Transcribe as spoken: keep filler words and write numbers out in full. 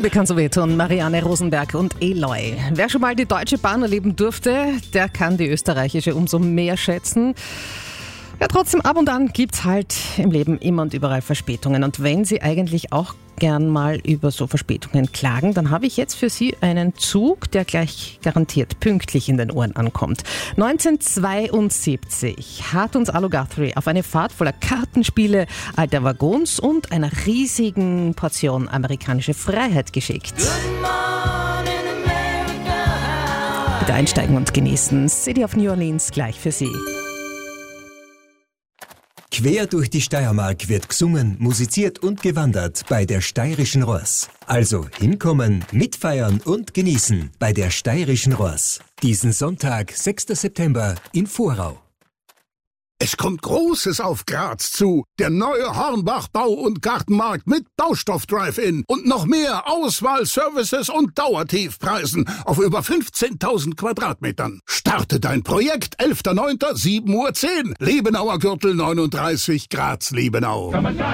Liebe kann so wehtun, Marianne Rosenberg und Eloy. Wer schon mal die Deutsche Bahn erleben durfte, der kann die österreichische umso mehr schätzen. Ja, trotzdem, ab und an gibt's halt im Leben immer und überall Verspätungen. Und wenn Sie eigentlich auch gern mal über so Verspätungen klagen, dann habe ich jetzt für Sie einen Zug, der gleich garantiert pünktlich in den Ohren ankommt. neunzehnhundertzweiundsiebzig hat uns Allo Guthrie auf eine Fahrt voller Kartenspiele, alter Waggons und einer riesigen Portion amerikanische Freiheit geschickt. Bitte einsteigen und genießen. City of New Orleans gleich für Sie. Quer durch die Steiermark wird gesungen, musiziert und gewandert bei der Steirischen Ross. Also hinkommen, mitfeiern und genießen bei der Steirischen Ross. Diesen Sonntag, sechster September in Vorau. Es kommt Großes auf Graz zu. Der neue Hornbach Bau- und Gartenmarkt mit Baustoff-Drive-In und noch mehr Auswahl, Services und Dauertiefpreisen auf über fünfzehntausend Quadratmetern. Starte dein Projekt elfter neunter sieben Uhr zehn. Liebenauer Gürtel neununddreißig, Graz-Liebenau.